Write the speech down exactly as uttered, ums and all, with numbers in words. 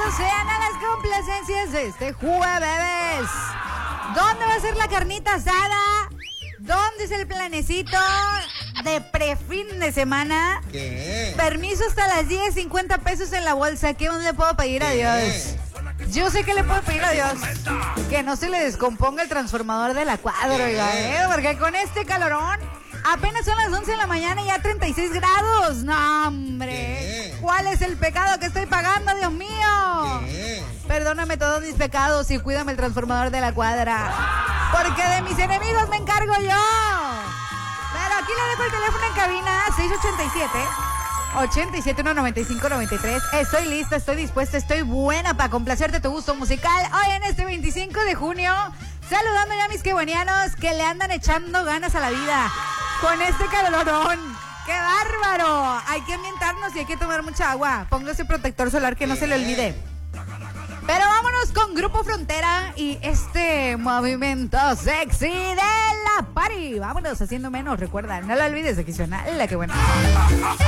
bienvenidos sean a las complacencias de este jueves. ¿Dónde va a ser la carnita asada? ¿Dónde es el planecito de prefin de semana? ¿Qué? Permiso hasta las diez, cincuenta pesos en la bolsa. ¿Qué más le puedo pedir a Dios? Yo sé que le puedo pedir a Dios que no se le descomponga el transformador de la cuadra, oiga, ¿eh? Porque con este calorón apenas son las once de la mañana y ya treinta y seis grados. No, hombre. ¿Qué? ¿Cuál es el pecado que estoy pagando, Dios mío? ¿Qué? Perdóname todos mis pecados y cuídame el transformador de la cuadra. Porque de mis enemigos me encargo yo. Pero aquí le dejo el teléfono en cabina, seis ochenta y siete, ochenta y siete, noventa y cinco, noventa y tres. Estoy lista, estoy dispuesta, estoy buena para complacerte tu gusto musical. Hoy en este veinticinco de junio, saludando ya a mis quebonianos que le andan echando ganas a la vida con este calorón. ¡Qué bárbaro! Hay que ambientarnos y hay que tomar mucha agua. Póngase protector solar que no se le olvide. Pero vámonos con Grupo Frontera y este movimiento sexy de la party. Vámonos haciendo menos, recuerda, no lo olvides, aquí suena la que buena.